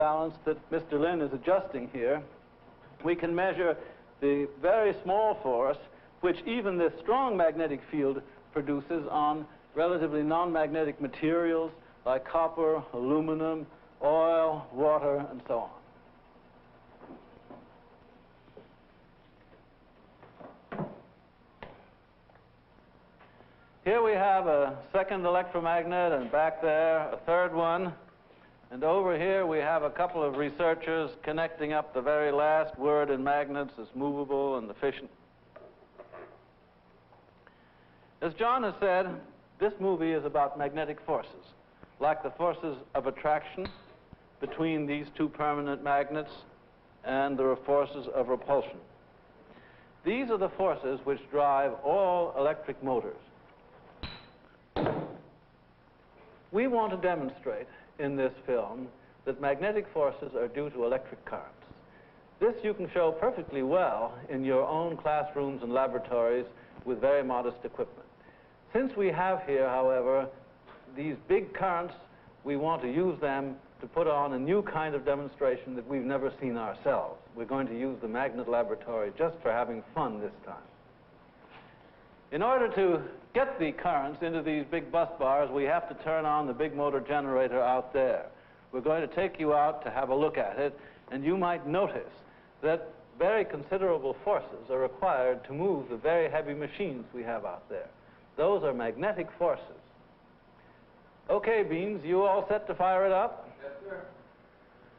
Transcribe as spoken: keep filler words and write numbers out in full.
balance that Mister Lin is adjusting here, we can measure the very small force which even this strong magnetic field produces on relatively non-magnetic materials like copper, aluminum, oil, water, and so on. Here we have a second electromagnet, and back there a third one. And over here we have a couple of researchers connecting up the very last word in magnets as movable and efficient. As John has said, this movie is about magnetic forces, like the forces of attraction between these two permanent magnets and the forces of repulsion. These are the forces which drive all electric motors. We want to demonstrate in this film that magnetic forces are due to electric currents. This you can show perfectly well in your own classrooms and laboratories with very modest equipment. Since we have here, however, these big currents, we want to use them to put on a new kind of demonstration that we've never seen ourselves. We're going to use the magnet laboratory just for having fun this time. In order to get the currents into these big bus bars, we have to turn on the big motor generator out there. We're going to take you out to have a look at it, and you might notice that very considerable forces are required to move the very heavy machines we have out there. Those are magnetic forces. Okay, Beans, you all set to fire it up? Yes, sir.